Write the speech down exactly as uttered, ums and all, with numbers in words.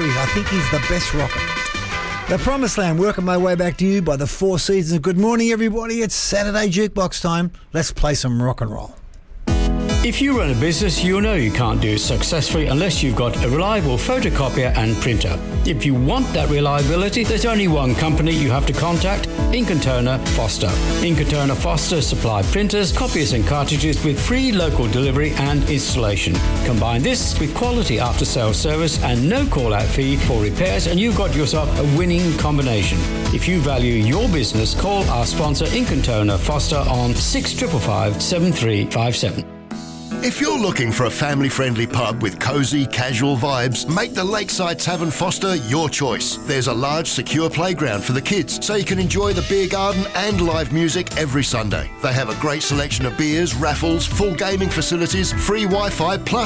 series. I think he's the best rocker. The Promised Land, working my way back to you by the Four Seasons. Good morning, everybody. It's Saturday Jukebox time. Let's play some rock and roll. If you run a business, you know you can't do it successfully unless you've got a reliable photocopier and printer. If you want that reliability, there's only one company you have to contact, Ink and Toner Foster. Ink and Toner Foster supply printers, copiers and cartridges with free local delivery and installation. Combine this with quality after-sales service and no call-out fee for repairs, and you've got yourself a winning combination. If you value your business, call our sponsor Ink and Toner Foster on six five five, seven three five seven. If you're looking for a family-friendly pub with cosy, casual vibes, make the Lakeside Tavern Foster your choice. There's a large, secure playground for the kids, so you can enjoy the beer garden and live music every Sunday. They have a great selection of beers, raffles, full gaming facilities, free Wi-Fi, plus